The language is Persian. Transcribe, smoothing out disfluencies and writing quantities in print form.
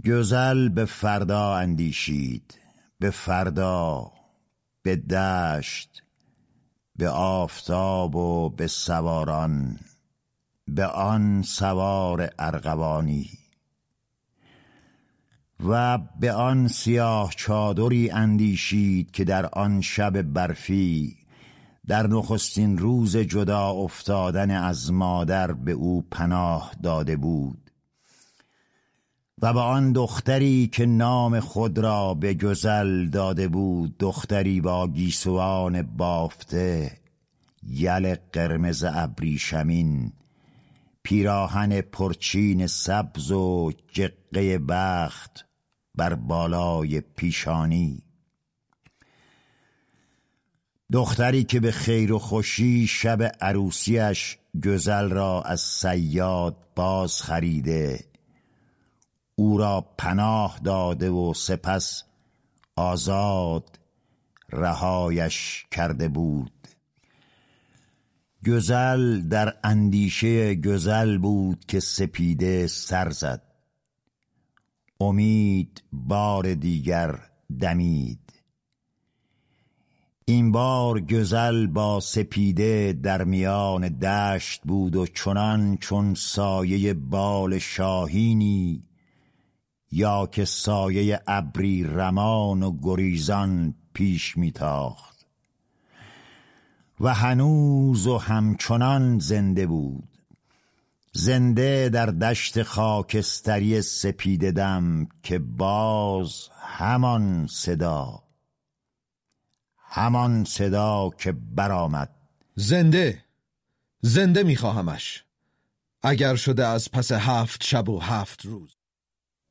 گزل به فردا اندیشید، به فردا، به دشت، به آفتاب و به سواران، به آن سوار ارغوانی و به آن سیاه چادری اندیشید که در آن شب برفی در نخستین روز جدا افتادن از مادر به او پناه داده بود و به آن دختری که نام خود را به گزل داده بود، دختری با گیسوان بافته، یل قرمز ابریشمین، پیراهن پرچین سبز و جقه بخت بر بالای پیشانی، دختری که به خیر و خوشی شب عروسیش گزل را از صیاد باز خریده، او را پناه داده و سپس آزاد رهایش کرده بود. گزل در اندیشه گزل بود که سپیده سر زد. امید بار دیگر دمید. این بار گزل با سپیده در میان دشت بود و چنان چون سایه بال شاهینی یا که سایه ابری رمان و گریزان پیش میتاخت و هنوز و همچنان زنده بود، زنده در دشت خاکستری سپیده دم که باز همان صدا که برآمد. زنده میخواهمش، اگر شده از پس 7 شب و 7 روز.